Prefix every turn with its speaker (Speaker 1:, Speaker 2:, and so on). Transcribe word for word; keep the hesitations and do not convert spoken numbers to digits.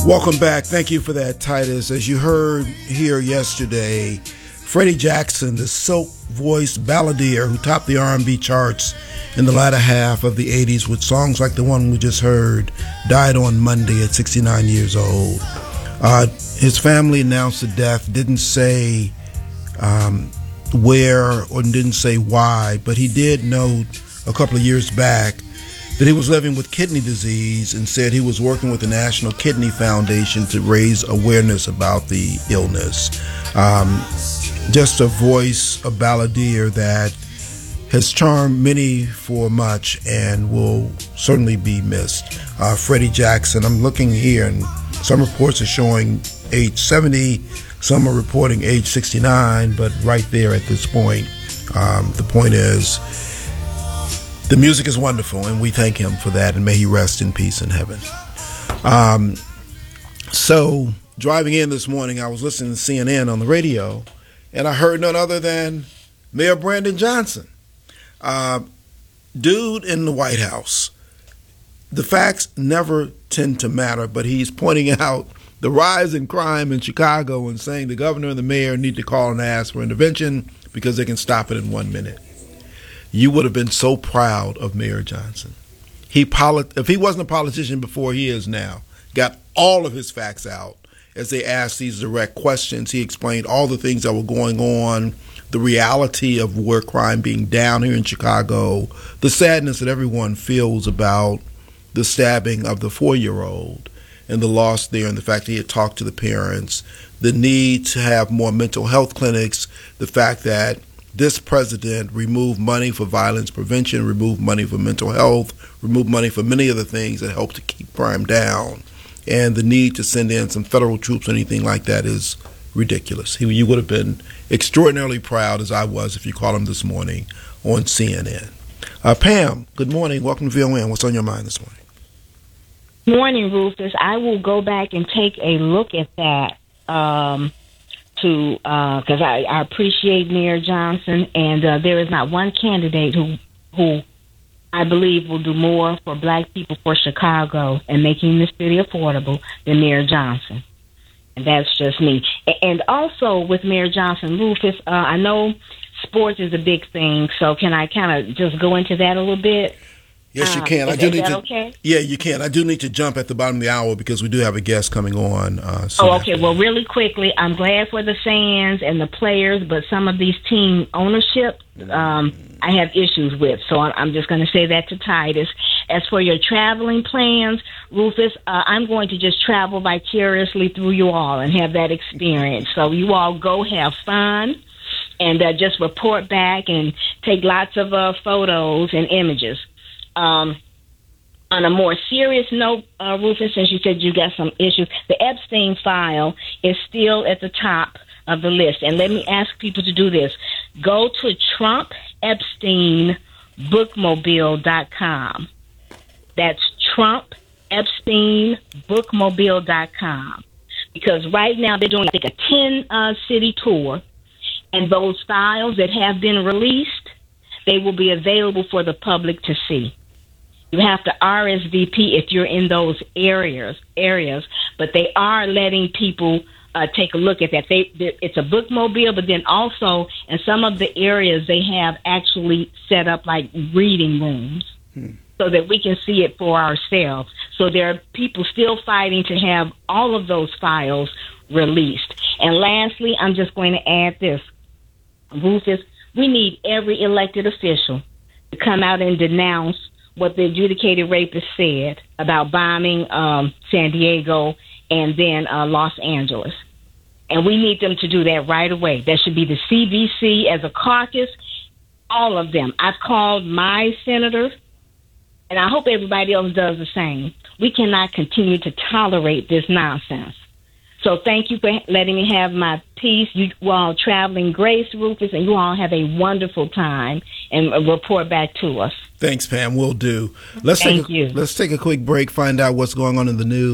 Speaker 1: Welcome back. Thank you for that, Titus. As you heard here yesterday, Freddie Jackson, the silk-voiced balladeer who topped the R and B charts in the latter half of the eighties with songs like the one we just heard, died on Monday at sixty-nine years old. Uh, his family announced the death, didn't say um, where or didn't say why, but he did note a couple of years back that he was living with kidney disease and said he was working with the National Kidney Foundation to raise awareness about the illness. Um, just a voice, a balladeer that has charmed many for much and will certainly be missed. Uh, Freddie Jackson, I'm looking here and some reports are showing age seventy, some are reporting age sixty-nine, but right there at this point, um, the point is, the music is wonderful, and we thank him for that, and may he rest in peace in heaven. Um, so, driving in this morning, I was listening to C N N on the radio, and I heard none other than Mayor Brandon Johnson. Uh, dude in the White House. The facts never tend to matter, but he's pointing out the rise in crime in Chicago and saying the governor and the mayor need to call and ask for intervention because they can stop it in one minute. You would have been so proud of Mayor Johnson. He polit- If he wasn't a politician before he is now, got all of his facts out. As they asked these direct questions, he explained all the things that were going on, the reality of war crime being down here in Chicago, the sadness that everyone feels about the stabbing of the four-year-old and the loss there, and the fact that he had talked to the parents, the need to have more mental health clinics, the fact that this president removed money for violence prevention, removed money for mental health, removed money for many other things that help to keep crime down. And the need to send in some federal troops or anything like that is ridiculous. He, you would have been extraordinarily proud, as I was, if you called him this morning on C N N. Uh, Pam, good morning. Welcome to V O N. What's on your mind this morning?
Speaker 2: Morning, Rufus. I will go back and take a look at that. Um to because uh, I, I appreciate Mayor Johnson, and uh, there is not one candidate who who I believe will do more for black people for Chicago and making this city affordable than Mayor Johnson. And that's just me. And also with Mayor Johnson, Rufus, uh, I know sports is a big thing, so can I kind of just go into that a little bit?
Speaker 1: Yes, you can.
Speaker 2: Um,
Speaker 1: I do
Speaker 2: is
Speaker 1: need
Speaker 2: that
Speaker 1: to.
Speaker 2: Okay?
Speaker 1: Yeah, you can. I do need to jump at the bottom of the hour because we do have a guest coming on. Uh, soon
Speaker 2: oh, okay.
Speaker 1: after.
Speaker 2: Well, really quickly, I'm glad for the fans and the players, but some of these team ownership, um, I have issues with. So I'm just going to say that to Titus. As for your traveling plans, Rufus, uh, I'm going to just travel vicariously through you all and have that experience. So you all go have fun and uh, just report back and take lots of uh, photos and images. Um, on a more serious note, uh, Rufus, since you said you got some issues, the Epstein file is still at the top of the list. And let me ask people to do this. Go to Trump Epstein Bookmobile dot com. That's Trump Epstein Bookmobile dot com. Because right now they're doing, I think, a ten-city uh, tour, and those files that have been released, they will be available for the public to see. You have to R S V P if you're in those areas, areas, but they are letting people uh, take a look at that. They, it's a bookmobile, but then also in some of the areas they have actually set up like reading rooms hmm. so that we can see it for ourselves. So there are people still fighting to have all of those files released. And lastly, I'm just going to add this. Rufus, we need every elected official to come out and denounce what the adjudicated rapist said about bombing um, San Diego and then uh, Los Angeles. And we need them to do that right away. That should be the C B C as a caucus, all of them. I've called my senator, and I hope everybody else does the same. We cannot continue to tolerate this nonsense. So thank you for letting me have my piece. You all traveling grace, Rufus, and you all have a wonderful time and report back to us.
Speaker 1: Thanks, Pam. We'll do. Let's
Speaker 2: Thank
Speaker 1: take a,
Speaker 2: you.
Speaker 1: Let's take a quick break, find out what's going on in the news.